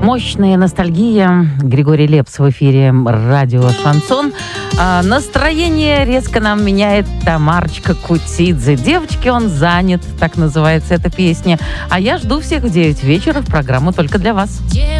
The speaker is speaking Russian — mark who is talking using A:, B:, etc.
A: Мощная ностальгия. Григорий Лепс в эфире радио «Шансон». Настроение резко нам меняет Тамарочка Кутидзе. «Девочки, он занят», так называется эта песня. А я жду всех в 9 вечера в программу «Только для вас».